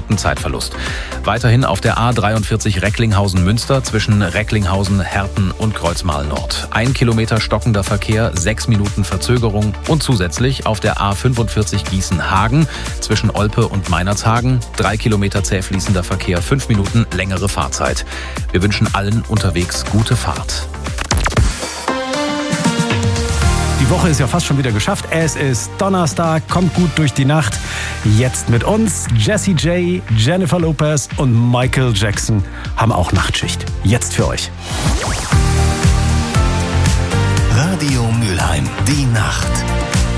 Minuten Zeitverlust. Weiterhin auf der A43 Recklinghausen-Münster zwischen Recklinghausen, Herten und Kreuzmal-Nord. 1 Kilometer stockender Verkehr, 6 Minuten Verzögerung und zusätzlich auf der A45 Gießen-Hagen zwischen Olpe und Meinerzhagen 3 Kilometer zäh fließender Verkehr, 5 Minuten längere Fahrzeit. Wir wünschen allen unterwegs gute Fahrt. Die Woche ist ja fast schon wieder geschafft. Es ist Donnerstag, kommt gut durch die Nacht. Jetzt mit uns Jessie J, Jennifer Lopez und Michael Jackson haben auch Nachtschicht. Jetzt für euch. Radio Mülheim, die Nacht.